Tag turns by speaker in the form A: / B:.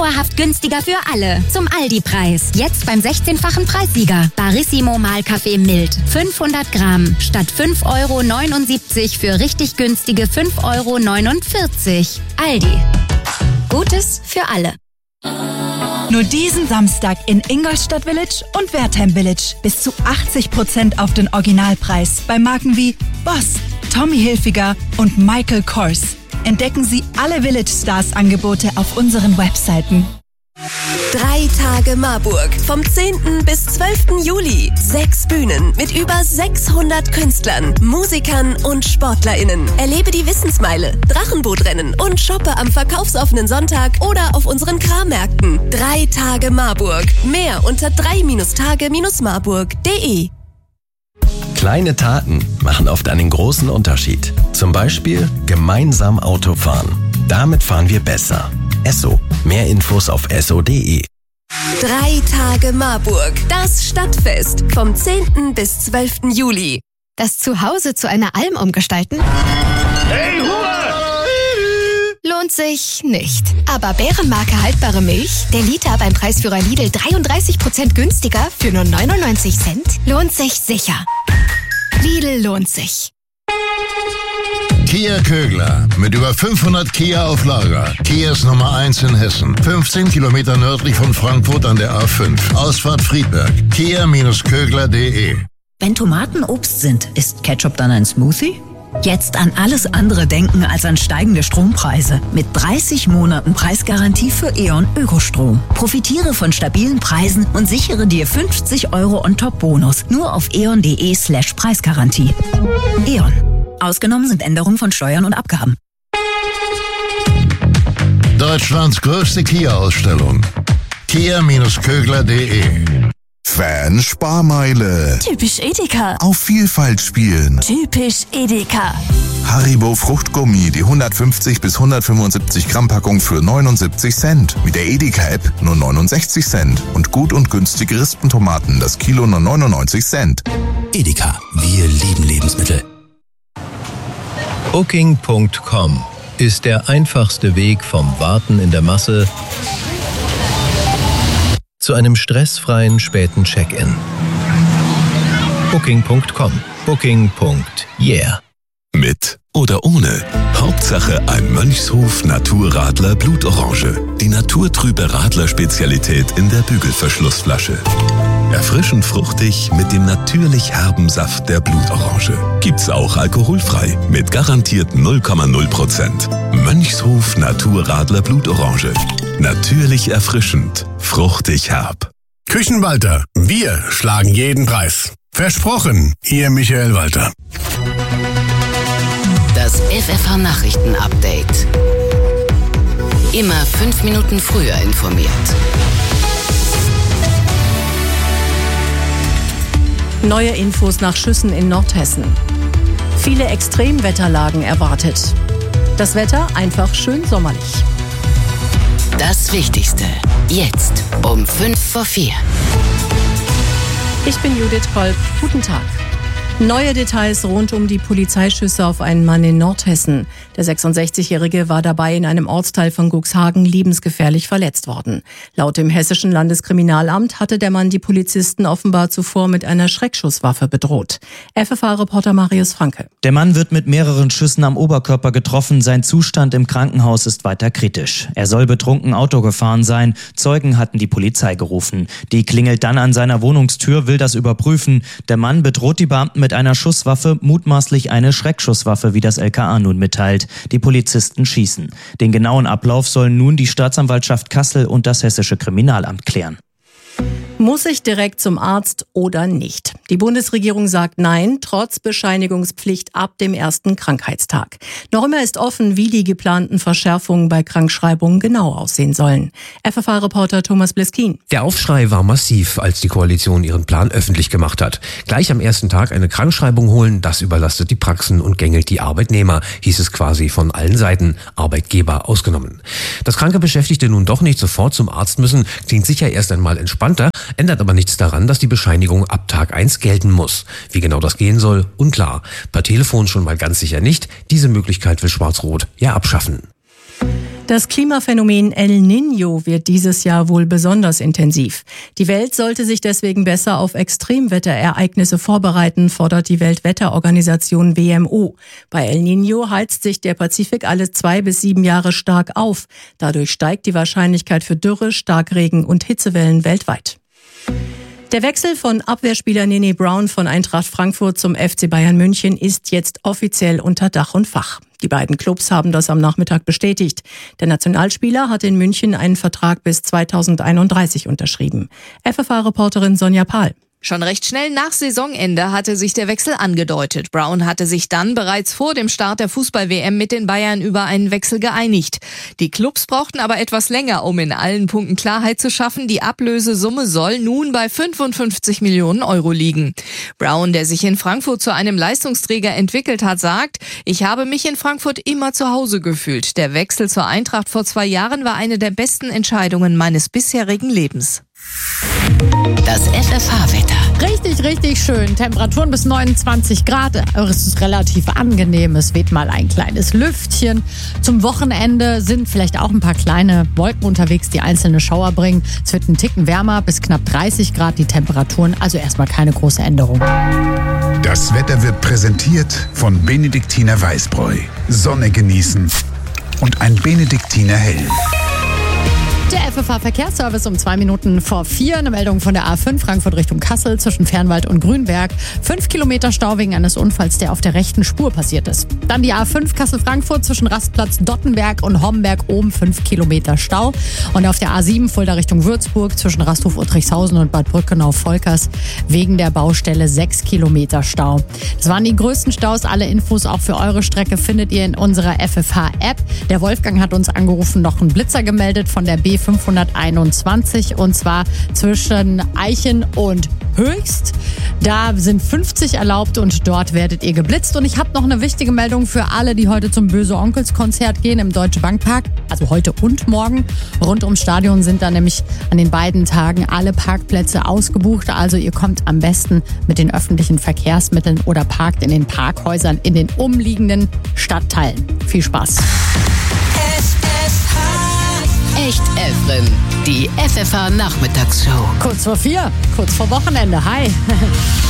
A: dauerhaft günstiger für alle. Zum Aldi-Preis. Jetzt beim 16-fachen Preissieger. Barissimo Mahlkaffee mild. 500 Gramm. Statt 5,79 € für richtig günstige 5,49 €. Aldi. Gutes für alle.
B: Nur diesen Samstag in Ingolstadt Village und Wertheim Village. Bis zu 80% auf den Originalpreis bei Marken wie Boss, Tommy Hilfiger und Michael Kors. Entdecken Sie alle Village Stars Angebote auf unseren Webseiten.
C: 3 Tage Marburg. Vom 10. bis 12. Juli. 6 Bühnen mit über 600 Künstlern, Musikern und SportlerInnen. Erlebe die Wissensmeile, Drachenbootrennen und shoppe am verkaufsoffenen Sonntag oder auf unseren Krammärkten. 3 Tage Marburg. Mehr unter 3-Tage-Marburg.de.
D: Kleine Taten machen oft einen großen Unterschied. Zum Beispiel gemeinsam Auto fahren. Damit fahren wir besser. Esso. Mehr Infos auf esso.de.
C: 3 Tage Marburg. Das Stadtfest. Vom 10. bis 12. Juli.
E: Das Zuhause zu einer Alm umgestalten?
F: Hey, Ruhe!
E: Lohnt sich nicht. Aber Bärenmarke haltbare Milch, der Liter beim Preisführer Lidl 33% günstiger für nur 99 Cent, lohnt sich sicher. Lidl lohnt sich.
G: Kia Kögler. Mit über 500 Kia auf Lager. Kia ist Nummer 1 in Hessen. 15 Kilometer nördlich von Frankfurt an der A5. Ausfahrt Friedberg. Kia-Kögler.de.
H: Wenn Tomaten Obst sind, ist Ketchup dann ein Smoothie? Jetzt an alles andere denken als an steigende Strompreise. Mit 30 Monaten Preisgarantie für E.ON Ökostrom. Profitiere von stabilen Preisen und sichere dir 50 € On-Top-Bonus. Nur auf eon.de/Preisgarantie. E.ON. Ausgenommen sind Änderungen von Steuern und Abgaben.
G: Deutschlands größte Kia-Ausstellung. Kia-Kögler.de.
I: Fan-Sparmeile.
J: Typisch Edeka.
I: Auf Vielfalt spielen.
J: Typisch Edeka.
I: Haribo Fruchtgummi, die 150 bis 175 Gramm Packung für 79 Cent. Mit der Edeka-App nur 69 Cent. Und gut und günstige Rispentomaten, das Kilo nur 99 Cent.
K: Edeka, wir lieben Lebensmittel.
L: Booking.com ist der einfachste Weg vom Warten in der Masse zu einem stressfreien späten Check-in. Booking.com. Booking.yeah.
M: Mit oder ohne. Hauptsache ein Mönchshof Naturradler Blutorange. Die naturtrübe Radler-Spezialität in der Bügelverschlussflasche. Erfrischend fruchtig mit dem natürlich herben Saft der Blutorange. Gibt's auch alkoholfrei mit garantiert 0,0%. Mönchshof Naturradler Blutorange. Natürlich erfrischend, fruchtig herb.
N: Küchenwalter, wir schlagen jeden Preis. Versprochen, Ihr Michael Walter.
O: Das FFH-Nachrichten-Update. Immer 5 Minuten früher informiert.
P: Neue Infos nach Schüssen in Nordhessen. Viele Extremwetterlagen erwartet. Das Wetter einfach schön sommerlich.
O: Das Wichtigste. Jetzt um 3:55.
P: Ich bin Judith Kolb. Guten Tag. Neue Details rund um die Polizeischüsse auf einen Mann in Nordhessen. Der 66-Jährige war dabei in einem Ortsteil von Cuxhagen lebensgefährlich verletzt worden. Laut dem Hessischen Landeskriminalamt hatte der Mann die Polizisten offenbar zuvor mit einer Schreckschusswaffe bedroht. FFH-Reporter Marius Franke.
Q: Der Mann wird mit mehreren Schüssen am Oberkörper getroffen. Sein Zustand im Krankenhaus ist weiter kritisch. Er soll betrunken Auto gefahren sein. Zeugen hatten die Polizei gerufen. Die klingelt dann an seiner Wohnungstür, will das überprüfen. Der Mann bedroht die Beamten mit einer Schusswaffe, mutmaßlich eine Schreckschusswaffe, wie das LKA nun mitteilt. Die Polizisten schießen. Den genauen Ablauf sollen nun die Staatsanwaltschaft Kassel und das Hessische Kriminalamt klären.
P: Muss ich direkt zum Arzt oder nicht? Die Bundesregierung sagt nein, trotz Bescheinigungspflicht ab dem ersten Krankheitstag. Noch immer ist offen, wie die geplanten Verschärfungen bei Krankschreibungen genau aussehen sollen. FFH-Reporter Thomas Bliskin.
R: Der Aufschrei war massiv, als die Koalition ihren Plan öffentlich gemacht hat. Gleich am ersten Tag eine Krankschreibung holen, das überlastet die Praxen und gängelt die Arbeitnehmer, hieß es quasi von allen Seiten, Arbeitgeber ausgenommen. Dass kranke Beschäftigte nun doch nicht sofort zum Arzt müssen, klingt sicher erst einmal entspannter, ändert aber nichts daran, dass die Bescheinigung ab Tag 1 gelten muss. Wie genau das gehen soll, unklar. Per Telefon schon mal ganz sicher nicht. Diese Möglichkeit will Schwarz-Rot ja abschaffen.
P: Das Klimaphänomen El Niño wird dieses Jahr wohl besonders intensiv. Die Welt sollte sich deswegen besser auf Extremwetterereignisse vorbereiten, fordert die Weltwetterorganisation WMO. Bei El Niño heizt sich der Pazifik alle 2 bis 7 Jahre stark auf. Dadurch steigt die Wahrscheinlichkeit für Dürre, Starkregen und Hitzewellen weltweit. Der Wechsel von Abwehrspieler Nene Brown von Eintracht Frankfurt zum FC Bayern München ist jetzt offiziell unter Dach und Fach. Die beiden Clubs haben das am Nachmittag bestätigt. Der Nationalspieler hat in München einen Vertrag bis 2031 unterschrieben. FFH-Reporterin Sonja Pahl.
S: Schon recht schnell nach Saisonende hatte sich der Wechsel angedeutet. Brown hatte sich dann bereits vor dem Start der Fußball-WM mit den Bayern über einen Wechsel geeinigt. Die Clubs brauchten aber etwas länger, um in allen Punkten Klarheit zu schaffen. Die Ablösesumme soll nun bei 55 Millionen Euro liegen. Brown, der sich in Frankfurt zu einem Leistungsträger entwickelt hat, sagt: Ich habe mich in Frankfurt immer zu Hause gefühlt. Der Wechsel zur Eintracht vor 2 Jahren war eine der besten Entscheidungen meines bisherigen Lebens.
O: Das FFH-Wetter.
T: Richtig schön. Temperaturen bis 29 Grad. Aber es ist relativ angenehm. Es weht mal ein kleines Lüftchen. Zum Wochenende sind vielleicht auch ein paar kleine Wolken unterwegs, die einzelne Schauer bringen. Es wird einen Ticken wärmer, bis knapp 30 Grad die Temperaturen. Also erstmal keine große Änderung.
U: Das Wetter wird präsentiert von Benediktiner Weißbräu. Sonne genießen und ein Benediktiner Hell.
T: Der FFH-Verkehrsservice um 2 Minuten vor 4. Eine Meldung von der A5 Frankfurt Richtung Kassel zwischen Fernwald und Grünberg. 5 Kilometer Stau wegen eines Unfalls, der auf der rechten Spur passiert ist. Dann die A5 Kassel-Frankfurt zwischen Rastplatz Dottenberg und Homberg oben 5 Kilometer Stau. Und auf der A7 Fulda Richtung Würzburg zwischen Rasthof-Uttrichshausen und Bad Brückenau-Volkers wegen der Baustelle 6 Kilometer Stau. Das waren die größten Staus. Alle Infos auch für eure Strecke findet ihr in unserer FFH-App. Der Wolfgang hat uns angerufen, noch einen Blitzer gemeldet von der B521 und zwar zwischen Eichen und Höchst. Da sind 50 erlaubt und dort werdet ihr geblitzt. Und ich habe noch eine wichtige Meldung für alle, die heute zum Böse Onkels Konzert gehen im Deutsche Bank Park. Also heute und morgen. Rund ums Stadion sind da nämlich an den beiden Tagen alle Parkplätze ausgebucht. Also ihr kommt am besten mit den öffentlichen Verkehrsmitteln oder parkt in den Parkhäusern in den umliegenden Stadtteilen. Viel Spaß.
O: Echt Evren, die FFH-Nachmittagsshow.
T: Kurz vor 4, kurz vor Wochenende. Hi.